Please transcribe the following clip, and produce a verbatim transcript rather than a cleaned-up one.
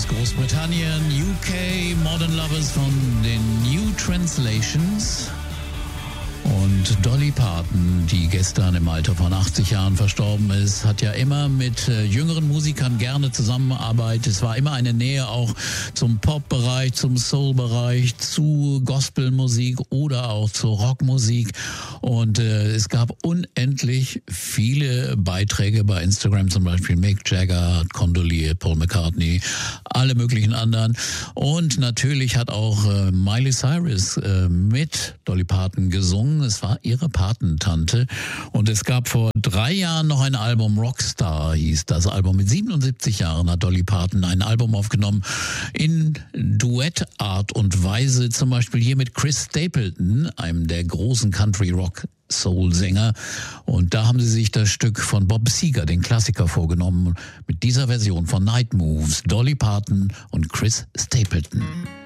aus Großbritannien, U K, Modern Lovers von den New Translations. Und Dolly Parton, die gestern im Alter von achtzig Jahren verstorben ist, hat ja immer mit äh, jüngeren Musikern gerne zusammengearbeitet. Es war immer eine Nähe auch zum Pop-Bereich, zum Soul-Bereich, zu Gospelmusik oder auch zur Rockmusik. Und äh, es gab unendlich viele Beiträge bei Instagram, zum Beispiel Mick Jagger hat kondoliert, Paul McCartney, alle möglichen anderen. Und natürlich hat auch äh, Miley Cyrus äh, mit Dolly Parton gesungen. Es war ihre Patentante. Und es gab vor drei Jahren noch ein Album, Rockstar hieß das Album. Mit siebenundsiebzig Jahren hat Dolly Parton ein Album aufgenommen in Duettart und Weise. Zum Beispiel hier mit Chris Stapleton, einem der großen Country-Rock-Soul-Sänger. Und da haben sie sich das Stück von Bob Seger, den Klassiker, vorgenommen. Mit dieser Version von Night Moves, Dolly Parton und Chris Stapleton.